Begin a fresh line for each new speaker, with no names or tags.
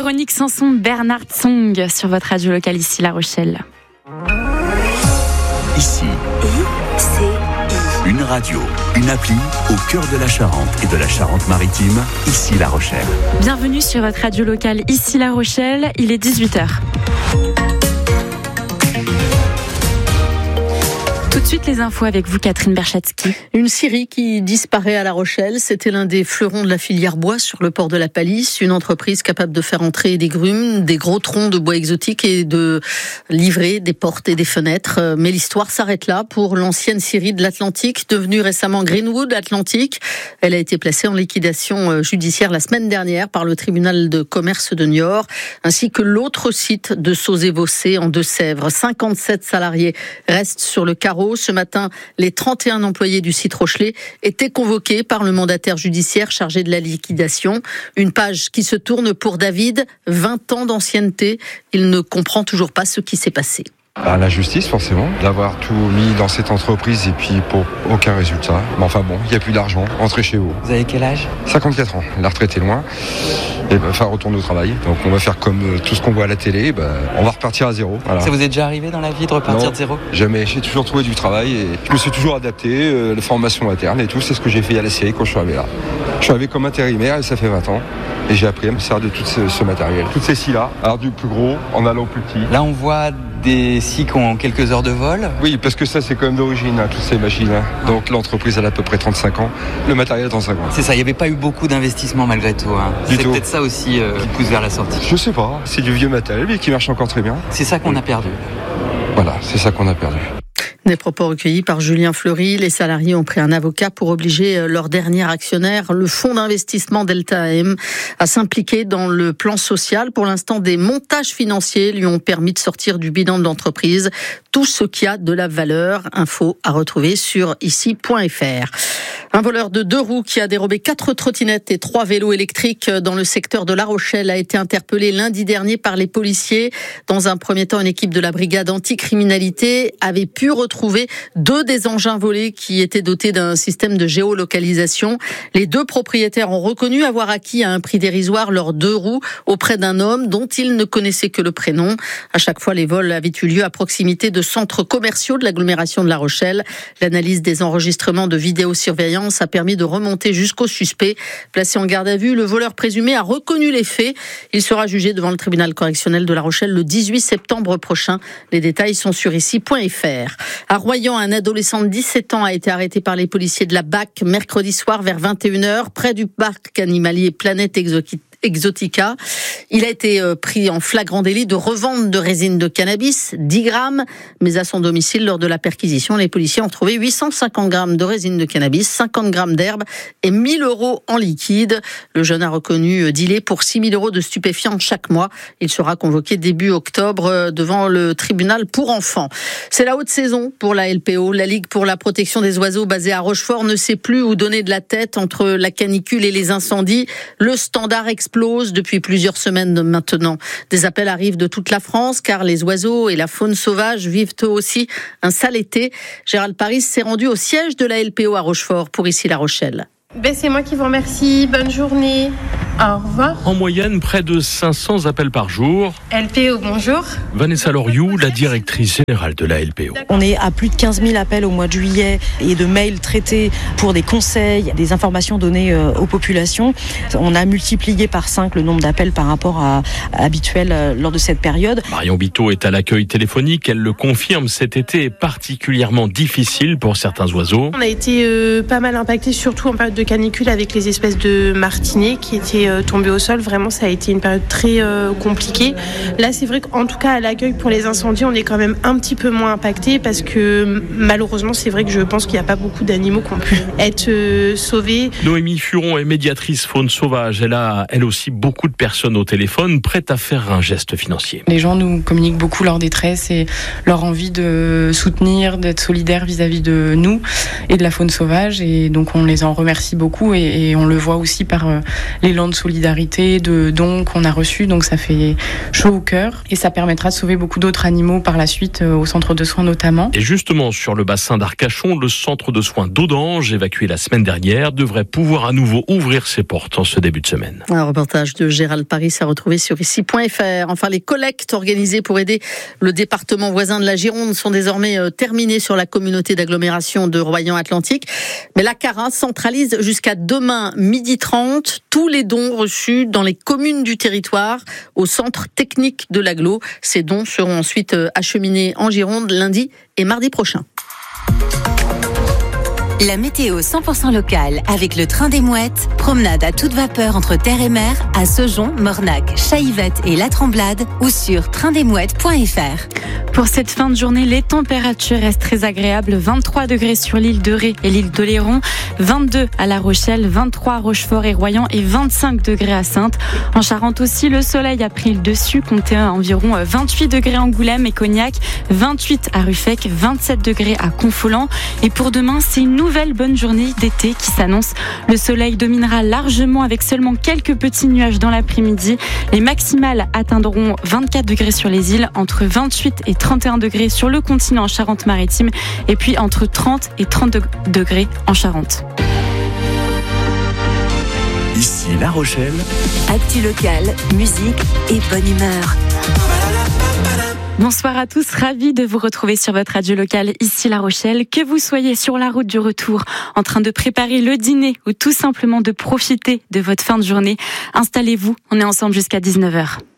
Véronique Sanson, Bernard Song sur votre radio locale ici La Rochelle.
Ici, une radio, une appli au cœur de la Charente et de la Charente-Maritime, ici La Rochelle.
Bienvenue sur votre radio locale ici La Rochelle, il est 18h. Tout de suite, les infos avec vous, Catherine Berchatsky.
Une scierie qui disparaît à La Rochelle. C'était l'un des fleurons de la filière bois sur le port de la Palisse. Une entreprise capable de faire entrer des grumes, des gros troncs de bois exotiques et de livrer des portes et des fenêtres. Mais l'histoire s'arrête là pour l'ancienne scierie de l'Atlantique, devenue récemment Greenwood Atlantique. Elle a été placée en liquidation judiciaire la semaine dernière par le tribunal de commerce de Niort, ainsi que l'autre site de Sauzé-Vossé en Deux-Sèvres. 57 salariés restent sur le carreau. Ce matin, les 31 employés du site Rochelais étaient convoqués par le mandataire judiciaire chargé de la liquidation. Une page qui se tourne pour David, 20 ans d'ancienneté. Il ne comprend toujours pas ce qui s'est passé.
La justice, forcément, d'avoir tout mis dans cette entreprise et puis pour aucun résultat. Mais enfin bon, il n'y a plus d'argent, rentrez chez vous.
Vous avez quel âge ?
54 ans, la retraite est loin, et retourne au travail. Donc on va faire comme tout ce qu'on voit à la télé, on va repartir à zéro. Voilà.
Ça vous est déjà arrivé dans la vie de repartir de zéro ?
Jamais, j'ai toujours trouvé du travail et je me suis toujours adapté, la formation interne et tout, c'est ce que j'ai fait à la scierie quand je suis arrivé là. Je suis arrivé comme intérimaire et ça fait 20 ans. Et j'ai appris à me servir de tout ce matériel. Toutes ces scies-là, alors du plus gros en allant au plus petit.
Là, on voit des scies qui ont quelques heures de vol.
Oui, parce que ça, c'est quand même d'origine, toutes ces machines. Donc l'entreprise, elle a à peu près 35 ans. Le matériel, 35 ans.
C'est ça, il n'y avait pas eu beaucoup d'investissement malgré tout. C'est peut-être ça aussi qui pousse vers la sortie.
Je sais pas, c'est du vieux matériel, mais qui marche encore très bien.
C'est ça qu'on a perdu.
Voilà, c'est ça qu'on a perdu.
Des propos recueillis par Julien Fleury. Les salariés ont pris un avocat pour obliger leur dernier actionnaire, le fonds d'investissement Delta AM, à s'impliquer dans le plan social. Pour l'instant, des montages financiers lui ont permis de sortir du bilan de l'entreprise tout ce qui a de la valeur. Info à retrouver sur ici.fr. Un voleur de 2 roues qui a dérobé 4 trottinettes et 3 vélos électriques dans le secteur de La Rochelle a été interpellé lundi dernier par les policiers. Dans un premier temps, une équipe de la brigade anticriminalité avait pu retrouver 2 des engins volés qui étaient dotés d'un système de géolocalisation. Les 2 propriétaires ont reconnu avoir acquis à un prix dérisoire leurs 2 roues auprès d'un homme dont ils ne connaissaient que le prénom. À chaque fois, les vols avaient eu lieu à proximité de centres commerciaux de l'agglomération de La Rochelle. L'analyse des enregistrements de vidéosurveillance a permis de remonter jusqu'au suspect. Placé en garde à vue, le voleur présumé a reconnu les faits. Il sera jugé devant le tribunal correctionnel de La Rochelle le 18 septembre prochain. Les détails sont sur ici.fr. À Royan, un adolescent de 17 ans a été arrêté par les policiers de la BAC mercredi soir vers 21h, près du parc animalier Planète Exotica. Il a été pris en flagrant délit de revente de résine de cannabis, 10 grammes, mais à son domicile, lors de la perquisition, les policiers ont trouvé 850 grammes de résine de cannabis, 50 grammes d'herbe et 1 000 € en liquide. Le jeune a reconnu dealer pour 6 000 € de stupéfiants chaque mois. Il sera convoqué début octobre devant le tribunal pour enfants. C'est la haute saison pour la LPO. La Ligue pour la protection des oiseaux basée à Rochefort ne sait plus où donner de la tête entre la canicule et les incendies. Le standard explose depuis plusieurs semaines maintenant. Des appels arrivent de toute la France car les oiseaux et la faune sauvage vivent eux aussi un sale été. Gérald Paris s'est rendu au siège de la LPO à Rochefort pour ici La Rochelle.
C'est moi qui vous remercie. Bonne journée. Au revoir.
En moyenne, près de 500 appels par jour.
LPO, bonjour.
Vanessa Loriou, la directrice générale de la LPO.
On est à plus de 15 000 appels au mois de juillet et de mails traités pour des conseils, des informations données aux populations. On a multiplié par 5 le nombre d'appels par rapport à habituel lors de cette période.
Marion Biteau est à l'accueil téléphonique. Elle le confirme, cet été est particulièrement difficile pour certains oiseaux.
On a été pas mal impactés, surtout en période de canicule avec les espèces de martinets qui étaient tombés au sol. Vraiment, ça a été une période très compliquée. Là, c'est vrai qu'en tout cas, à l'accueil pour les incendies, on est quand même un petit peu moins impactés parce que malheureusement, c'est vrai que je pense qu'il n'y a pas beaucoup d'animaux qui ont pu être sauvés.
Noémie Furon est médiatrice faune sauvage. Elle a, elle aussi, beaucoup de personnes au téléphone prêtes à faire un geste financier.
Les gens nous communiquent beaucoup leur détresse et leur envie de soutenir, d'être solidaires vis-à-vis de nous et de la faune sauvage. Et donc, on les en remercie remercie beaucoup et on le voit aussi par l'élan de solidarité, de dons qu'on a reçus. Donc ça fait chaud au cœur et ça permettra de sauver beaucoup d'autres animaux par la suite au centre de soins notamment.
Et justement, sur le bassin d'Arcachon, le centre de soins d'Audange, évacué la semaine dernière, devrait pouvoir à nouveau ouvrir ses portes en ce début de semaine.
Un reportage de Gérald Paris à retrouver sur ici.fr. Enfin, les collectes organisées pour aider le département voisin de la Gironde sont désormais terminées sur la communauté d'agglomération de Royan-Atlantique. Mais la CARA centralise jusqu'à demain 12h30 tous les dons reçus dans les communes du territoire au centre technique de l'agglo. Ces dons seront ensuite acheminés en Gironde lundi et mardi prochain.
La météo 100% locale avec le train des mouettes. Promenade à toute vapeur entre terre et mer à Saujon, Mornac, Chaillevette et La Tremblade ou sur traindesmouettes.fr.
Pour cette fin de journée, les températures restent très agréables. 23 degrés sur l'île de Ré et l'île d'Oléron, 22 à La Rochelle, 23 à Rochefort et Royan et 25 degrés à Saintes. En Charente aussi, le soleil a pris le dessus, comptez environ 28 degrés à Angoulême et Cognac, 28 à Ruffec, 27 degrés à Confolens. Et pour demain, c'est une nouvelle bonne journée d'été qui s'annonce. Le soleil dominera largement avec seulement quelques petits nuages dans l'après-midi. Les maximales atteindront 24 degrés sur les îles, entre 28 et 31 degrés sur le continent en Charente-Maritime et puis entre 30 et 32 degrés en Charente.
Ici La Rochelle.
Actu locale, musique et bonne humeur.
Bonsoir à tous, ravi de vous retrouver sur votre radio locale ici La Rochelle. Que vous soyez sur la route du retour, en train de préparer le dîner ou tout simplement de profiter de votre fin de journée, installez-vous, on est ensemble jusqu'à 19h.